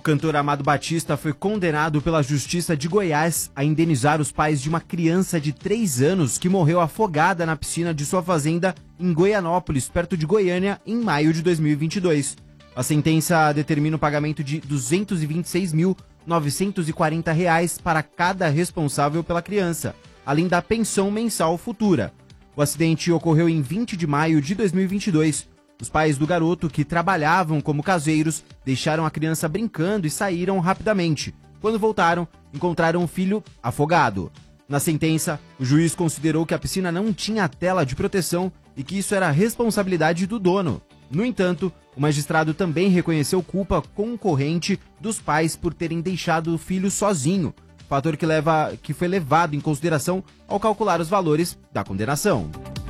cantor Amado Batista foi condenado pela Justiça de Goiás a indenizar os pais de uma criança de 3 anos que morreu afogada na piscina de sua fazenda em Goianópolis, perto de Goiânia, em maio de 2022. A sentença determina o pagamento de R$ 226.940 para cada responsável pela criança, além da pensão mensal futura. O acidente ocorreu em 20 de maio de 2022. Os pais do garoto, que trabalhavam como caseiros, deixaram a criança brincando e saíram rapidamente. Quando voltaram, encontraram o filho afogado. Na sentença, o juiz considerou que a piscina não tinha tela de proteção e que isso era responsabilidade do dono. No entanto, o magistrado também reconheceu culpa concorrente dos pais por terem deixado o filho sozinho, fator que foi levado em consideração ao calcular os valores da condenação.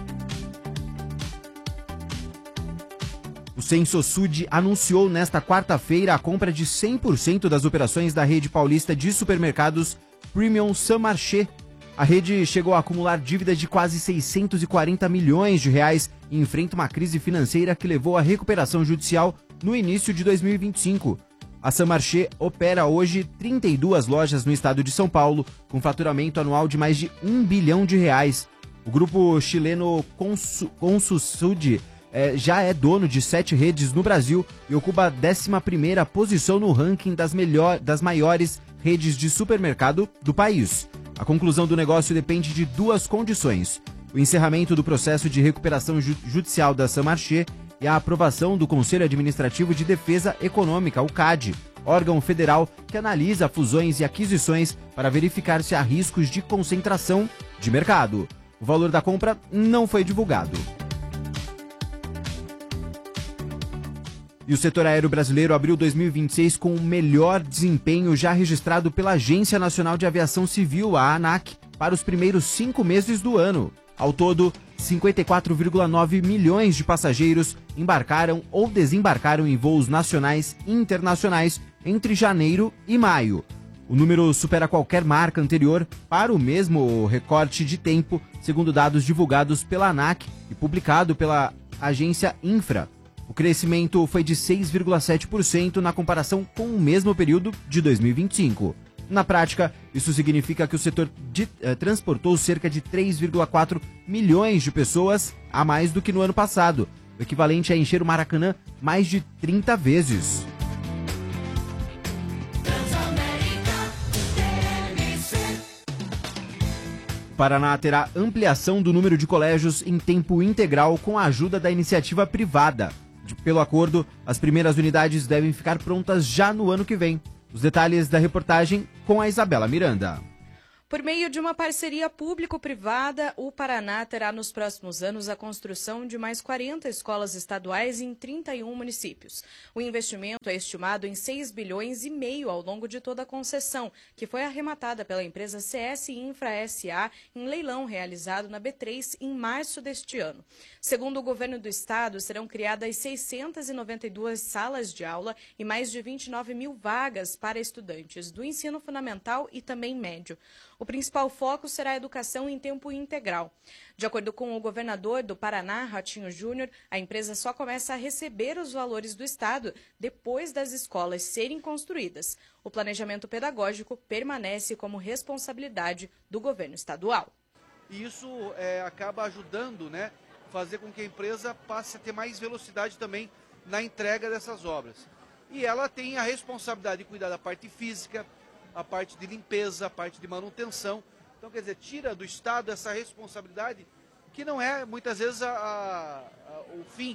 O Censosud anunciou nesta quarta-feira a compra de 100% das operações da rede paulista de supermercados Premium Saint-Marché. A rede chegou a acumular dívidas de quase 640 milhões de reais e enfrenta uma crise financeira que levou à recuperação judicial no início de 2025. A Saint-Marché opera hoje 32 lojas no estado de São Paulo, com faturamento anual de mais de R$ 1 bilhão. O grupo chileno Consusud já é dono de 7 redes no Brasil e ocupa a 11ª posição no ranking das maiores redes de supermercado do país. A conclusão do negócio depende de 2 condições: o encerramento do processo de recuperação judicial da Saint-Marché e a aprovação do Conselho Administrativo de Defesa Econômica, o CAD, órgão federal que analisa fusões e aquisições para verificar se há riscos de concentração de mercado. O valor da compra não foi divulgado. E o setor aéreo brasileiro abriu 2026 com o melhor desempenho já registrado pela Agência Nacional de Aviação Civil, a ANAC, para os primeiros 5 meses do ano. Ao todo, 54,9 milhões de passageiros embarcaram ou desembarcaram em voos nacionais e internacionais entre janeiro e maio. O número supera qualquer marca anterior para o mesmo recorte de tempo, segundo dados divulgados pela ANAC e publicado pela agência Infra. O crescimento foi de 6,7% na comparação com o mesmo período de 2025. Na prática, isso significa que o setor transportou cerca de 3,4 milhões de pessoas a mais do que no ano passado, o equivalente a encher o Maracanã mais de 30 vezes. O Paraná terá ampliação do número de colégios em tempo integral com a ajuda da iniciativa privada. Pelo acordo, as primeiras unidades devem ficar prontas já no ano que vem. Os detalhes da reportagem com a Isabela Miranda. Por meio de uma parceria público-privada, o Paraná terá nos próximos anos a construção de mais 40 escolas estaduais em 31 municípios. O investimento é estimado em 6 bilhões e meio ao longo de toda a concessão, que foi arrematada pela empresa CS Infra SA em leilão realizado na B3 em março deste ano. Segundo o governo do estado, serão criadas 692 salas de aula e mais de 29 mil vagas para estudantes do ensino fundamental e também médio. O principal foco será a educação em tempo integral. De acordo com o governador do Paraná, Ratinho Júnior, a empresa só começa a receber os valores do estado depois das escolas serem construídas. O planejamento pedagógico permanece como responsabilidade do governo estadual. E isso acaba ajudando, fazer com que a empresa passe a ter mais velocidade também na entrega dessas obras. E ela tem a responsabilidade de cuidar da parte física, a parte de limpeza, a parte de manutenção. Então, quer dizer, tira do Estado essa responsabilidade que não é, muitas vezes, o fim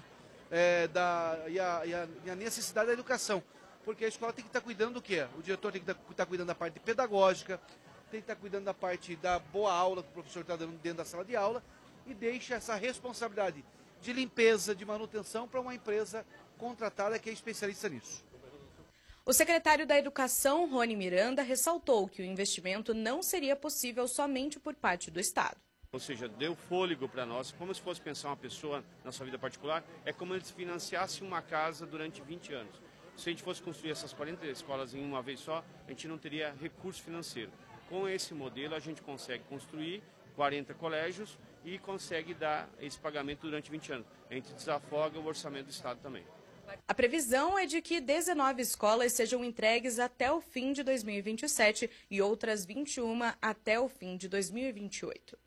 e a necessidade da educação. Porque a escola tem que estar cuidando do quê? O diretor tem que estar cuidando da parte pedagógica, tem que estar cuidando da parte da boa aula que o professor está dando dentro da sala de aula e deixa essa responsabilidade de limpeza, de manutenção para uma empresa contratada que é especialista nisso. O secretário da Educação, Rony Miranda, ressaltou que o investimento não seria possível somente por parte do Estado. Ou seja, deu fôlego para nós, como se fosse pensar uma pessoa na sua vida particular, é como se financiasse uma casa durante 20 anos. Se a gente fosse construir essas 40 escolas em uma vez só, a gente não teria recurso financeiro. Com esse modelo, a gente consegue construir 40 colégios e consegue dar esse pagamento durante 20 anos. A gente desafoga o orçamento do Estado também. A previsão é de que 19 escolas sejam entregues até o fim de 2027 e outras 21 até o fim de 2028.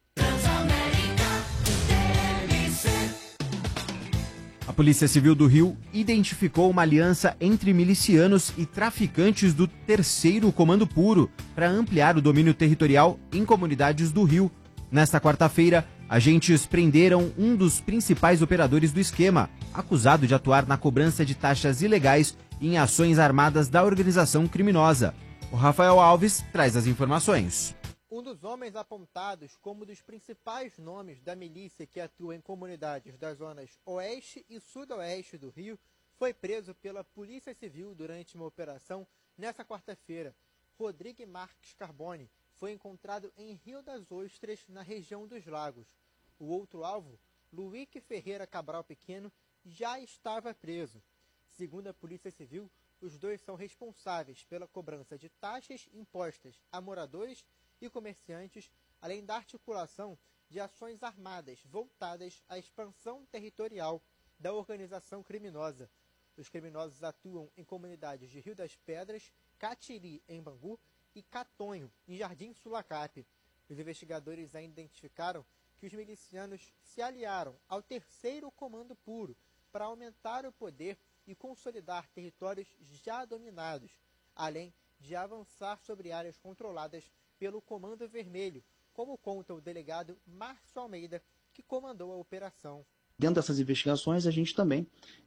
A Polícia Civil do Rio identificou uma aliança entre milicianos e traficantes do 3º Comando Puro para ampliar o domínio territorial em comunidades do Rio. Nesta quarta-feira, agentes prenderam um dos principais operadores do esquema, acusado de atuar na cobrança de taxas ilegais e em ações armadas da organização criminosa. O Rafael Alves traz as informações. Um dos homens apontados como dos principais nomes da milícia que atua em comunidades das zonas oeste e sudoeste do Rio foi preso pela Polícia Civil durante uma operação nesta quarta-feira. Rodrigo Marques Carbone foi encontrado em Rio das Ostras, na região dos Lagos. O outro alvo, Luíque Ferreira Cabral Pequeno, já estava preso. Segundo a Polícia Civil, os dois são responsáveis pela cobrança de taxas impostas a moradores e comerciantes, além da articulação de ações armadas voltadas à expansão territorial da organização criminosa. Os criminosos atuam em comunidades de Rio das Pedras, Catiri, em Bangu, e Catonho, em Jardim Sulacap. Os investigadores ainda identificaram que os milicianos se aliaram ao 3º Comando Puro para aumentar o poder e consolidar territórios já dominados, além de avançar sobre áreas controladas pelo Comando Vermelho, como conta o delegado Márcio Almeida, que comandou a operação. Dentro dessas investigações, a gente também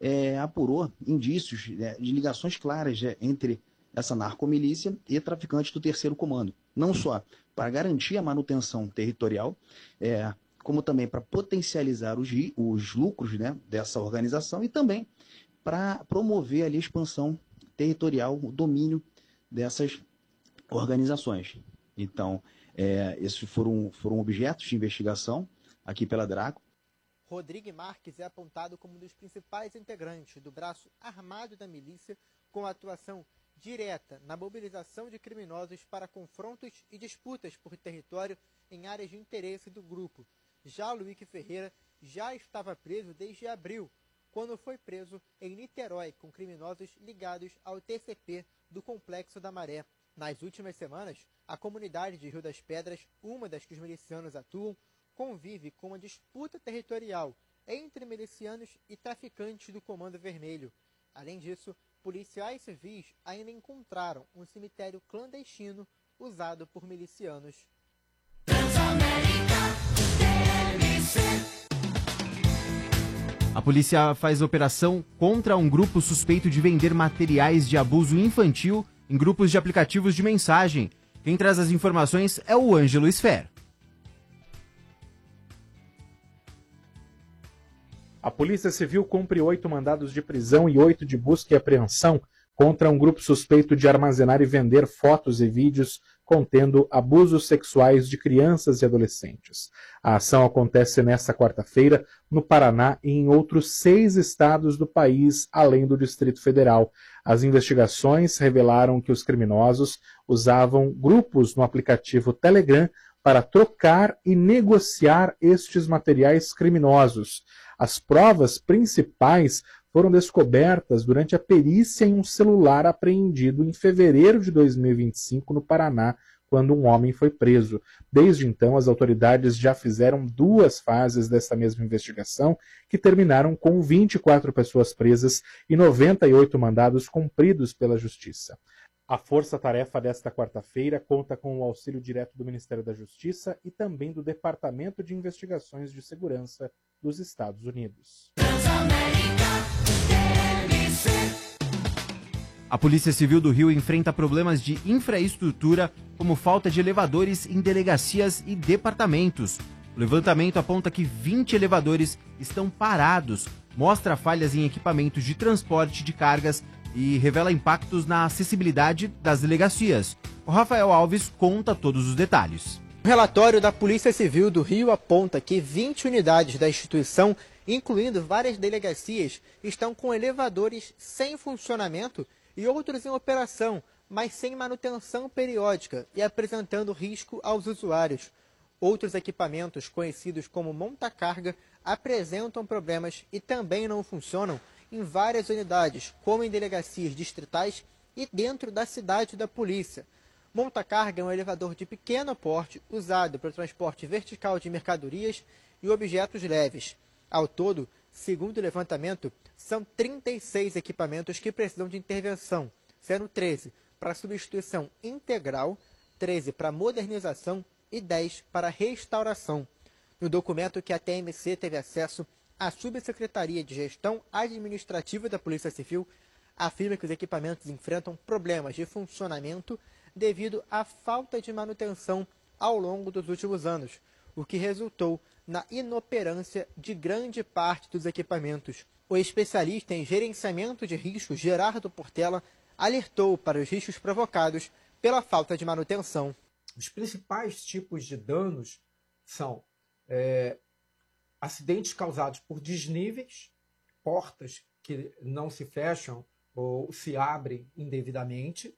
apurou indícios de ligações claras entre essa narcomilícia e traficantes do 3º Comando. Não só para garantir a manutenção territorial, como também para potencializar os lucros, dessa organização e também para promover ali a expansão territorial, o domínio dessas organizações. Então, esses foram objetos de investigação aqui pela Draco. Rodrigo Marques é apontado como um dos principais integrantes do braço armado da milícia, com atuação direta na mobilização de criminosos para confrontos e disputas por território em áreas de interesse do grupo. Já Luíque Ferreira já estava preso desde abril, quando foi preso em Niterói com criminosos ligados ao TCP do Complexo da Maré. Nas últimas semanas, a comunidade de Rio das Pedras, uma das que os milicianos atuam, convive com uma disputa territorial entre milicianos e traficantes do Comando Vermelho. Além disso, policiais civis ainda encontraram um cemitério clandestino usado por milicianos. A polícia faz operação contra um grupo suspeito de vender materiais de abuso infantil em grupos de aplicativos de mensagem. Quem traz as informações é o Ângelo Sfer. A Polícia Civil cumpre 8 mandados de prisão e 8 de busca e apreensão contra um grupo suspeito de armazenar e vender fotos e vídeos contendo abusos sexuais de crianças e adolescentes. A ação acontece nesta quarta-feira no Paraná e em outros 6 estados do país, além do Distrito Federal. As investigações revelaram que os criminosos usavam grupos no aplicativo Telegram para trocar e negociar estes materiais criminosos. As provas principais foram descobertas durante a perícia em um celular apreendido em fevereiro de 2025 no Paraná, quando um homem foi preso. Desde então, as autoridades já fizeram 2 fases dessa mesma investigação, que terminaram com 24 pessoas presas e 98 mandados cumpridos pela Justiça. A força-tarefa desta quarta-feira conta com o auxílio direto do Ministério da Justiça e também do Departamento de Investigações de Segurança dos Estados Unidos. A Polícia Civil do Rio enfrenta problemas de infraestrutura, como falta de elevadores em delegacias e departamentos. O levantamento aponta que 20 elevadores estão parados, mostra falhas em equipamentos de transporte de cargas e revela impactos na acessibilidade das delegacias. O Rafael Alves conta todos os detalhes. O relatório da Polícia Civil do Rio aponta que 20 unidades da instituição, incluindo várias delegacias, estão com elevadores sem funcionamento e outros em operação, mas sem manutenção periódica e apresentando risco aos usuários. Outros equipamentos, conhecidos como monta-carga, apresentam problemas e também não funcionam, em várias unidades, como em delegacias distritais e dentro da cidade da polícia. Montacarga é um elevador de pequeno porte usado para o transporte vertical de mercadorias e objetos leves. Ao todo, segundo o levantamento, são 36 equipamentos que precisam de intervenção, sendo 13 para substituição integral, 13 para modernização e 10 para restauração. No documento que a TMC teve acesso, a Subsecretaria de Gestão Administrativa da Polícia Civil afirma que os equipamentos enfrentam problemas de funcionamento devido à falta de manutenção ao longo dos últimos anos, o que resultou na inoperância de grande parte dos equipamentos. O especialista em gerenciamento de riscos, Gerardo Portela, alertou para os riscos provocados pela falta de manutenção. Os principais tipos de danos são acidentes causados por desníveis, portas que não se fecham ou se abrem indevidamente,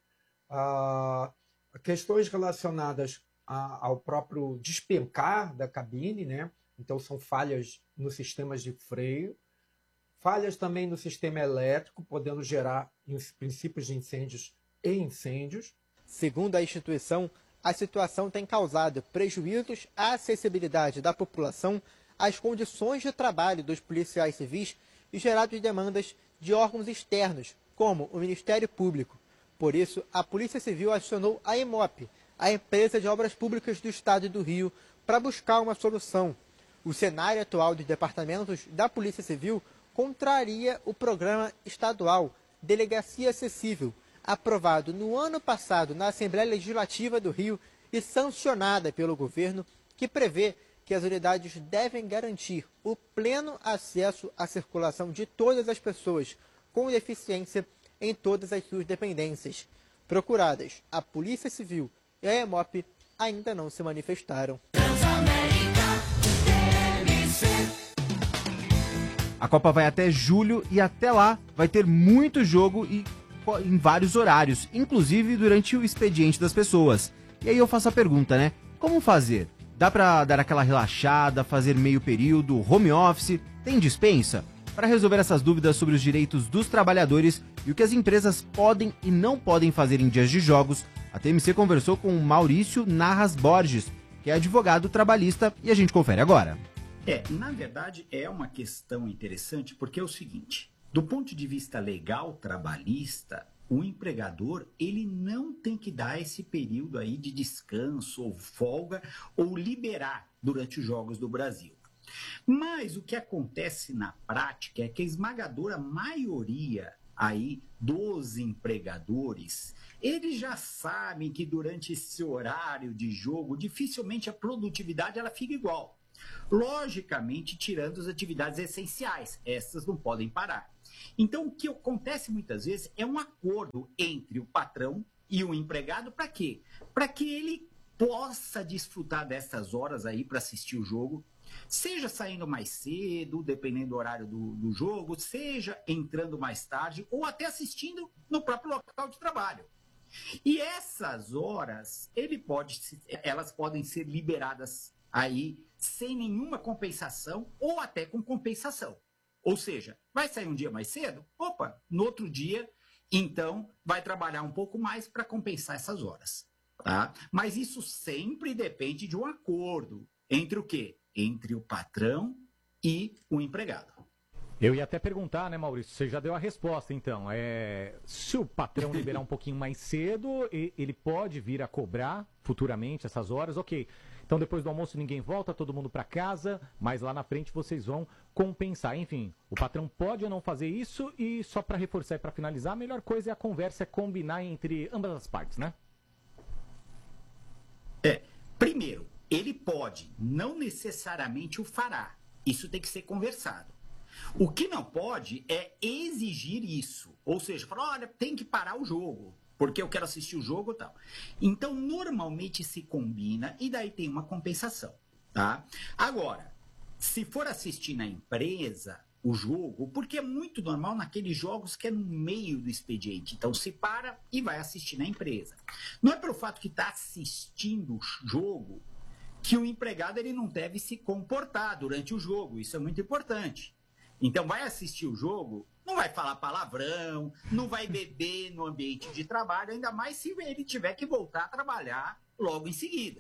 questões relacionadas ao próprio despencar da cabine, né? Então são falhas nos sistemas de freio, falhas também no sistema elétrico, podendo gerar princípios de incêndios e incêndios. Segundo a instituição, a situação tem causado prejuízos à acessibilidade da população às condições de trabalho dos policiais civis e gerado demandas de órgãos externos, como o Ministério Público. Por isso, a Polícia Civil acionou a EMOP, a Empresa de Obras Públicas do Estado do Rio, para buscar uma solução. O cenário atual dos departamentos da Polícia Civil contraria o programa estadual Delegacia Acessível, aprovado no ano passado na Assembleia Legislativa do Rio e sancionada pelo governo, que prevê que as unidades devem garantir o pleno acesso à circulação de todas as pessoas com deficiência em todas as suas dependências. Procuradas, a Polícia Civil e a EMOP ainda não se manifestaram. A Copa vai até julho e até lá vai ter muito jogo e em vários horários, inclusive durante o expediente das pessoas. E aí eu faço a pergunta, né? Como fazer? Dá pra dar aquela relaxada, fazer meio período, home office? Tem dispensa? Para resolver essas dúvidas sobre os direitos dos trabalhadores e o que as empresas podem e não podem fazer em dias de jogos, a TMC conversou com o Maurício Narras Borges, que é advogado trabalhista, e a gente confere agora. Na verdade é uma questão interessante porque é o seguinte, do ponto de vista legal trabalhista, o empregador ele não tem que dar esse período aí de descanso ou folga ou liberar durante os Jogos do Brasil. Mas o que acontece na prática é que a esmagadora maioria aí dos empregadores, eles já sabem que durante esse horário de jogo, dificilmente a produtividade ela fica igual. Logicamente, tirando as atividades essenciais, essas não podem parar. Então, o que acontece muitas vezes é um acordo entre o patrão e o empregado para quê? Para que ele possa desfrutar dessas horas aí para assistir o jogo, seja saindo mais cedo, dependendo do horário do jogo, seja entrando mais tarde ou até assistindo no próprio local de trabalho. E essas horas, elas podem ser liberadas aí sem nenhuma compensação ou até com compensação. Ou seja, vai sair um dia mais cedo? Opa, no outro dia, então, vai trabalhar um pouco mais para compensar essas horas. Tá? Mas isso sempre depende de um acordo entre o quê? Entre o patrão e o empregado. Eu ia até perguntar, né, Maurício? Você já deu a resposta, então. Se o patrão liberar um pouquinho mais cedo, ele pode vir a cobrar futuramente essas horas, ok. Então, depois do almoço, ninguém volta, todo mundo para casa, mas lá na frente vocês vão compensar. Enfim, o patrão pode ou não fazer isso e só para reforçar e para finalizar, a melhor coisa é a conversa, é combinar entre ambas as partes, né? Primeiro, ele pode, não necessariamente o fará. Isso tem que ser conversado. O que não pode é exigir isso. Ou seja, falar, olha, tem que parar o jogo, porque eu quero assistir o jogo e tal. Então, normalmente se combina e daí tem uma compensação, tá? Agora, se for assistir na empresa o jogo, porque é muito normal naqueles jogos que é no meio do expediente. Então, se para e vai assistir na empresa. Não é pelo fato que está assistindo o jogo que o empregado ele não deve se comportar durante o jogo. Isso é muito importante. Então, vai assistir o jogo, Não vai falar palavrão, não vai beber no ambiente de trabalho, ainda mais se ele tiver que voltar a trabalhar logo em seguida.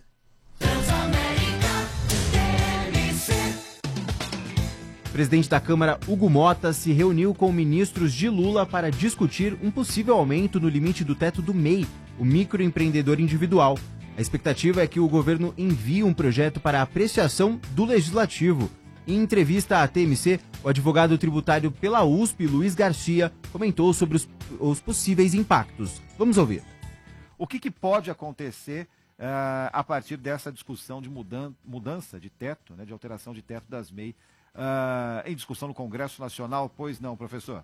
O presidente da Câmara, Hugo Mota, se reuniu com ministros de Lula para discutir um possível aumento no limite do teto do MEI, o microempreendedor individual. A expectativa é que o governo envie um projeto para apreciação do Legislativo. Em entrevista à TMC, o advogado tributário pela USP, Luiz Garcia, comentou sobre os possíveis impactos. Vamos ouvir. O que pode acontecer a partir dessa discussão de mudança de teto, né, de alteração de teto das MEI, em discussão no Congresso Nacional? Pois não, professor?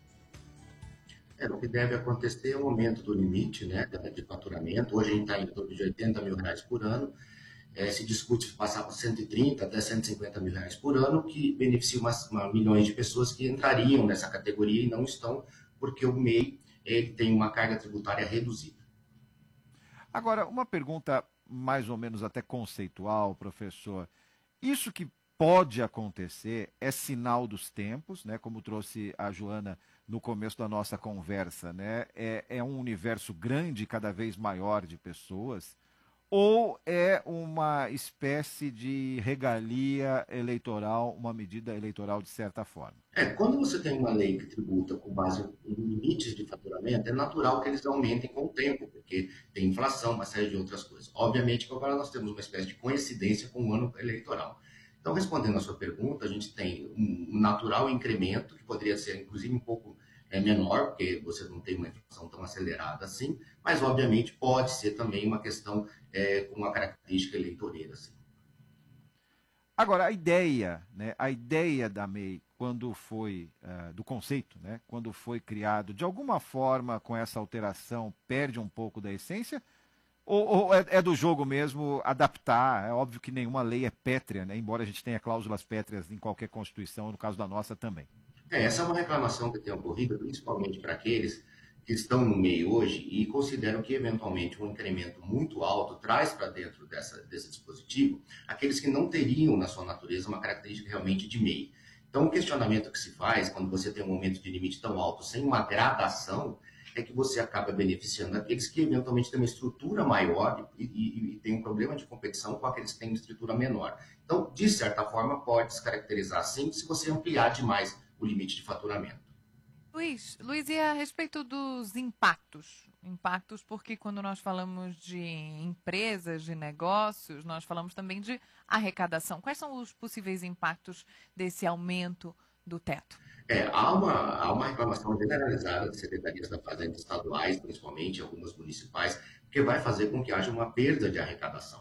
O que deve acontecer é o aumento do limite, né, de faturamento. Hoje a gente está em torno de R$80 mil por ano. Se discute passar por 130 até 150 mil reais por ano, que beneficia milhões de pessoas que entrariam nessa categoria e não estão, porque o MEI ele tem uma carga tributária reduzida. Agora, uma pergunta mais ou menos até conceitual, professor. Isso que pode acontecer é sinal dos tempos, né? Como trouxe a Joana no começo da nossa conversa, né? É um universo grande, cada vez maior de pessoas, ou é uma espécie de regalia eleitoral, uma medida eleitoral de certa forma? Quando você tem uma lei que tributa com base em limites de faturamento, é natural que eles aumentem com o tempo, porque tem inflação, uma série de outras coisas. Obviamente que agora nós temos uma espécie de coincidência com o ano eleitoral. Então, respondendo a sua pergunta, a gente tem um natural incremento, que poderia ser, inclusive, um pouco menor, porque você não tem uma inflação tão acelerada assim, mas, obviamente, pode ser também uma questão com uma característica eleitoreira. Assim. Agora, a ideia da MEI, quando foi, do conceito, né, quando foi criado, de alguma forma, com essa alteração, perde um pouco da essência? Ou é do jogo mesmo adaptar? É óbvio que nenhuma lei é pétrea, né? Embora a gente tenha cláusulas pétreas em qualquer Constituição, no caso da nossa também. Essa é uma reclamação que tem ocorrido, principalmente para aqueles que estão no meio hoje e consideram que, eventualmente, um incremento muito alto traz para dentro desse dispositivo aqueles que não teriam, na sua natureza, uma característica realmente de MEI. Então, o questionamento que se faz, quando você tem um aumento de limite tão alto, sem uma gradação, é que você acaba beneficiando aqueles que eventualmente têm uma estrutura maior e tem um problema de competição com aqueles que têm uma estrutura menor. Então, de certa forma, pode se caracterizar assim se você ampliar demais o limite de faturamento. Luiz, e a respeito dos impactos? Impactos porque quando nós falamos de empresas, de negócios, nós falamos também de arrecadação. Quais são os possíveis impactos desse aumento do teto? Há uma reclamação generalizada de secretarias da Fazenda estaduais, principalmente algumas municipais, que vai fazer com que haja uma perda de arrecadação.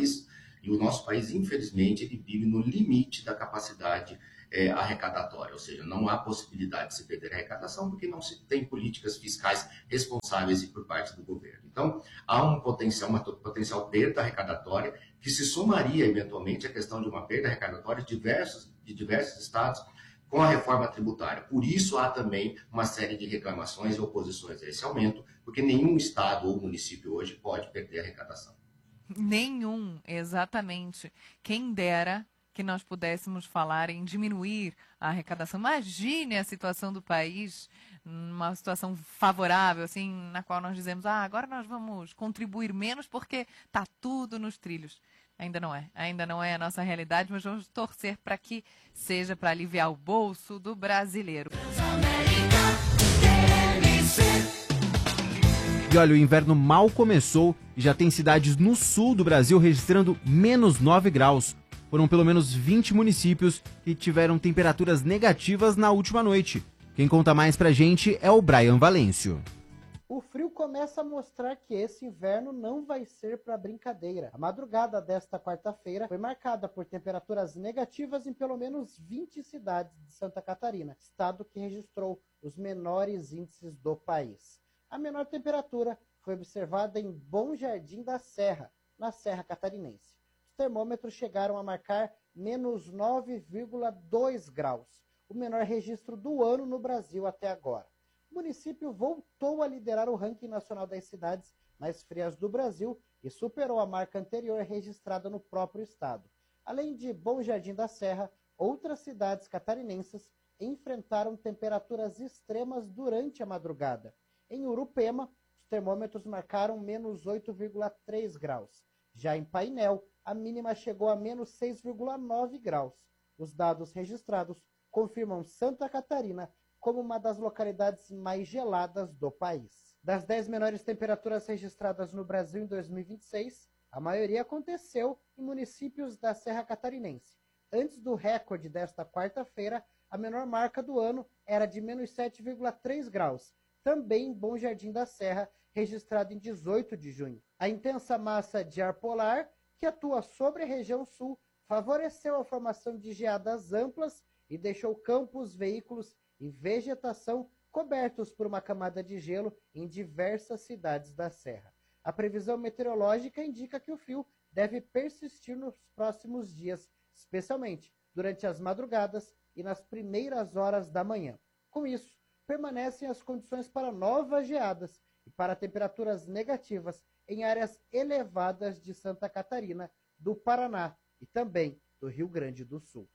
E o nosso país, infelizmente, ele vive no limite da capacidade arrecadatória, ou seja, não há possibilidade de se perder a arrecadação porque não se tem políticas fiscais responsáveis por parte do governo. Então, há uma potencial perda arrecadatória que se somaria, eventualmente, à questão de uma perda arrecadatória de diversos estados com a reforma tributária. Por isso, há também uma série de reclamações e oposições a esse aumento, porque nenhum estado ou município hoje pode perder a arrecadação. Nenhum, exatamente. Quem dera que nós pudéssemos falar em diminuir a arrecadação. Imagine a situação do país, uma situação favorável, assim, na qual nós dizemos, agora nós vamos contribuir menos porque está tudo nos trilhos. Ainda não é a nossa realidade, mas vamos torcer para que seja para aliviar o bolso do brasileiro. E olha, o inverno mal começou e já tem cidades no sul do Brasil registrando menos 9 graus. Foram pelo menos 20 municípios que tiveram temperaturas negativas na última noite. Quem conta mais pra gente é o Brian Valêncio. O frio começa a mostrar que esse inverno não vai ser para brincadeira. A madrugada desta quarta-feira foi marcada por temperaturas negativas em pelo menos 20 cidades de Santa Catarina, estado que registrou os menores índices do país. A menor temperatura foi observada em Bom Jardim da Serra, na Serra Catarinense. Os termômetros chegaram a marcar menos 9,2 graus, o menor registro do ano no Brasil até agora. O município voltou a liderar o ranking nacional das cidades mais frias do Brasil e superou a marca anterior registrada no próprio estado. Além de Bom Jardim da Serra, outras cidades catarinenses enfrentaram temperaturas extremas durante a madrugada. Em Urupema, os termômetros marcaram menos 8,3 graus. Já em Painel, a mínima chegou a menos 6,9 graus. Os dados registrados confirmam Santa Catarina como uma das localidades mais geladas do país. Das 10 menores temperaturas registradas no Brasil em 2026, a maioria aconteceu em municípios da Serra Catarinense. Antes do recorde desta quarta-feira, a menor marca do ano era de menos 7,3 graus, também em Bom Jardim da Serra, registrado em 18 de junho. A intensa massa de ar polar, que atua sobre a região sul, favoreceu a formação de geadas amplas e deixou campos, veículos e vegetação cobertos por uma camada de gelo em diversas cidades da Serra. A previsão meteorológica indica que o frio deve persistir nos próximos dias, especialmente durante as madrugadas e nas primeiras horas da manhã. Com isso, permanecem as condições para novas geadas e para temperaturas negativas em áreas elevadas de Santa Catarina, do Paraná e também do Rio Grande do Sul.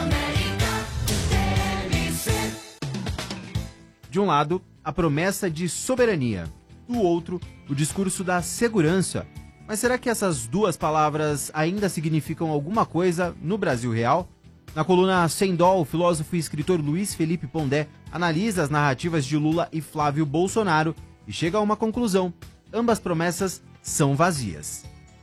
De um lado, a promessa de soberania. Do outro, o discurso da segurança. Mas será que essas duas palavras ainda significam alguma coisa no Brasil real? Na coluna Sem Dó, o filósofo e escritor Luiz Felipe Pondé analisa as narrativas de Lula e Flávio Bolsonaro e chega a uma conclusão: ambas promessas são vazias.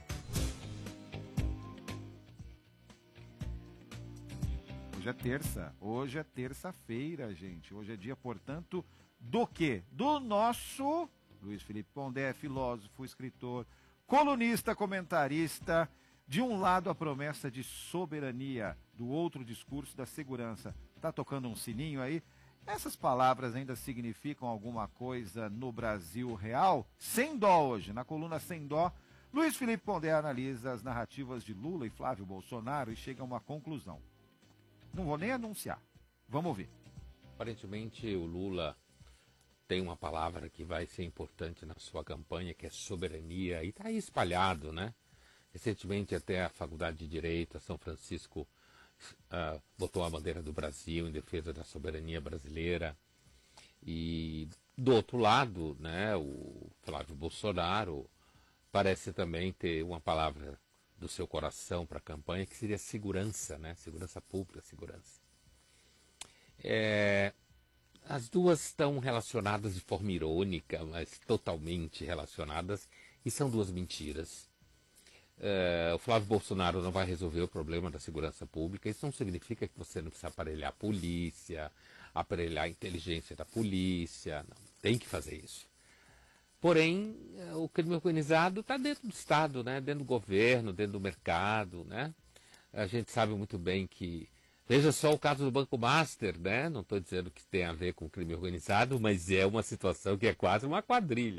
Hoje é terça-feira, gente. Hoje é dia, portanto, do quê? Do nosso Luiz Felipe Pondé, filósofo, escritor, colunista, comentarista. De um lado, a promessa de soberania, do outro, o discurso da segurança. Tá tocando um sininho aí? Essas palavras ainda significam alguma coisa no Brasil real? Sem dó hoje, na coluna Sem Dó, Luiz Felipe Pondé analisa as narrativas de Lula e Flávio Bolsonaro e chega a uma conclusão. Não vou nem anunciar. Vamos ouvir. Aparentemente, o Lula tem uma palavra que vai ser importante na sua campanha, que é soberania, e está aí espalhado, né? Recentemente, até a Faculdade de Direito, a São Francisco, botou a bandeira do Brasil em defesa da soberania brasileira. E, do outro lado, né, o Flávio Bolsonaro parece também ter uma palavra do seu coração para a campanha, que seria segurança, né? Segurança pública, segurança. As duas estão relacionadas de forma irônica, mas totalmente relacionadas, e são duas mentiras. O Flávio Bolsonaro não vai resolver o problema da segurança pública. Isso não significa que você não precisa aparelhar a polícia, aparelhar a inteligência da polícia. Não, tem que fazer isso. Porém, o crime organizado está dentro do Estado, né? Dentro do governo, dentro do mercado, né? A gente sabe muito bem que... Veja só o caso do Banco Master, né? Não estou dizendo que tem a ver com crime organizado, mas é uma situação que é quase uma quadrilha.